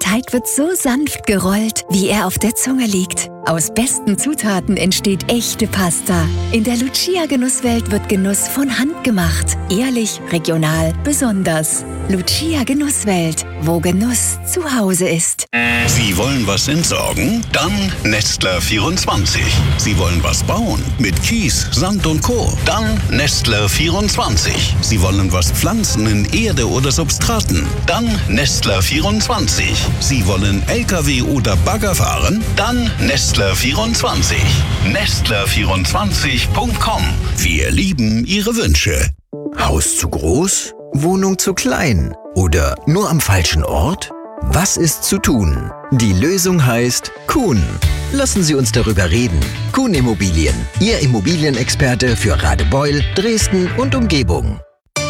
Teig wird so sanft gerollt, wie er auf der Zunge liegt. Aus besten Zutaten entsteht echte Pasta. In der Lucia-Genusswelt wird Genuss von Hand gemacht. Ehrlich, regional, besonders. Lucia Genusswelt, wo Genuss zu Hause ist. Sie wollen was entsorgen? Dann Nestler 24. Sie wollen was bauen? Mit Kies, Sand und Co. Dann Nestler 24. Sie wollen was pflanzen in Erde oder Substraten? Dann Nestler 24. Sie wollen LKW oder Bagger fahren? Dann Nestler 24. Nestler24.com. Wir lieben Ihre Wünsche. Haus zu groß? Wohnung zu klein? Oder nur am falschen Ort? Was ist zu tun? Die Lösung heißt Kuhn. Lassen Sie uns darüber reden. Kuhn Immobilien, Ihr Immobilienexperte für Radebeul, Dresden und Umgebung.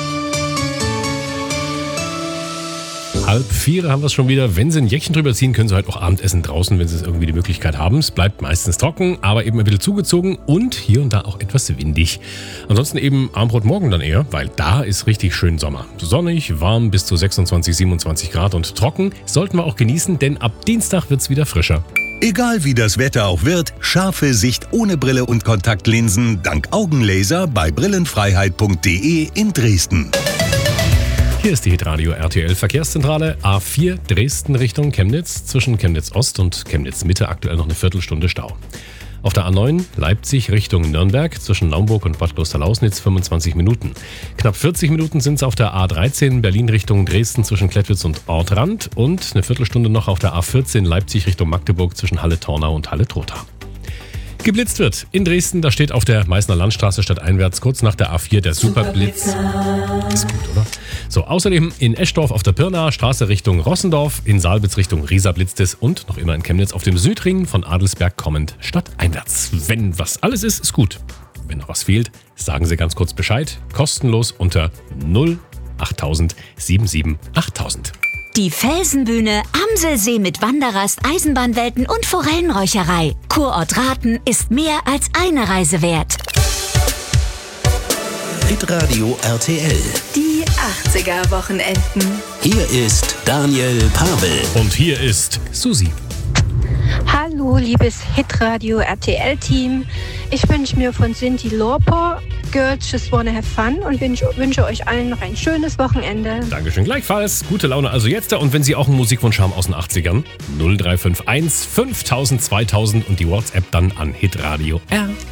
3:30 haben wir es schon wieder. Wenn Sie ein Jäckchen drüber ziehen, können Sie halt auch Abendessen draußen, wenn Sie es irgendwie die Möglichkeit haben. Es bleibt meistens trocken, aber eben ein bisschen zugezogen und hier und da auch etwas windig. Ansonsten eben Abendbrot morgen dann eher, weil da ist richtig schön Sommer. Sonnig, warm bis zu 26, 27 Grad und trocken sollten wir auch genießen, denn ab Dienstag wird es wieder frischer. Egal wie das Wetter auch wird, scharfe Sicht ohne Brille und Kontaktlinsen dank Augenlaser bei brillenfreiheit.de in Dresden. Hier ist die Hitradio RTL Verkehrszentrale. A4 Dresden Richtung Chemnitz. Zwischen Chemnitz Ost und Chemnitz Mitte aktuell noch eine Viertelstunde Stau. Auf der A9 Leipzig Richtung Nürnberg. Zwischen Naumburg und Bad Klosterlausnitz 25 Minuten. Knapp 40 Minuten sind es auf der A13 Berlin Richtung Dresden zwischen Klettwitz und Ortrand. Und eine Viertelstunde noch auf der A14 Leipzig Richtung Magdeburg zwischen Halle-Tornau und Halle-Trotha. Geblitzt wird in Dresden, da steht auf der Meißner Landstraße stadteinwärts kurz nach der A4 der Superblitz. Ist gut, oder? So, außerdem in Eschdorf auf der Pirnaer Straße Richtung Rossendorf, in Saalbitz Richtung Riesa blitzt es und noch immer in Chemnitz auf dem Südring von Adelsberg kommend stadteinwärts. Wenn was alles ist, ist gut. Wenn noch was fehlt, sagen Sie ganz kurz Bescheid. Kostenlos unter 08000 77 8000. Die Felsenbühne, Amselsee mit Wanderrast, Eisenbahnwelten und Forellenräucherei. Kurort Rathen ist mehr als eine Reise wert. Hitradio RTL. Die 80er-Wochenenden. Hier ist Daniel Pavel. Und hier ist Susi. Hallo, liebes Hitradio RTL-Team. Ich wünsche mir von Cyndi Lauper Girls Just Wanna Have Fun und wünsche euch allen noch ein schönes Wochenende. Dankeschön gleichfalls. Gute Laune also jetzt. Und wenn Sie auch einen Musikwunsch haben aus den 80ern, 0351 5000 2000 und die WhatsApp dann an Hitradio R.